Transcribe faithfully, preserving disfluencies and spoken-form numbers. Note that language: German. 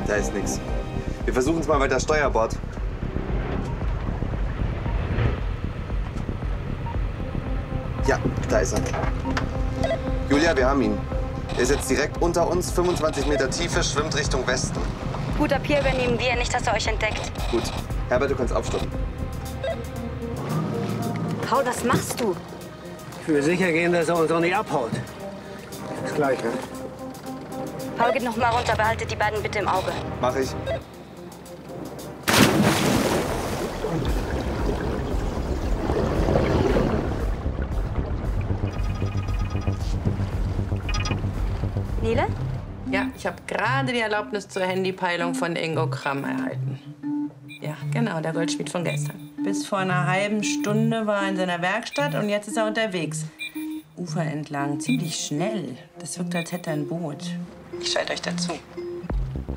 Da ist nichts. Wir versuchen es mal weiter Steuerbord. Ja, da ist er. Julia, wir haben ihn. Er ist jetzt direkt unter uns, fünfundzwanzig Meter Tiefe, schwimmt Richtung Westen. Gut, ab hier übernehmen wir. Nicht, dass er euch entdeckt. Gut. Herbert, du kannst aufstoppen. Paul, was machst du? Ich will sicher gehen, dass er uns auch nicht abhaut. Bis gleich, ne? Paul, geht noch mal runter. Behaltet die beiden bitte im Auge. Mach ich. Nele? Ja, ich habe gerade die Erlaubnis zur Handypeilung von Ingo Kramm erhalten. Ja, genau, der Goldschmied von gestern. Bis vor einer halben Stunde war er in seiner Werkstatt und jetzt ist er unterwegs. Ufer entlang, ziemlich schnell. Das wirkt, als hätte er ein Boot. Ich schalte euch dazu.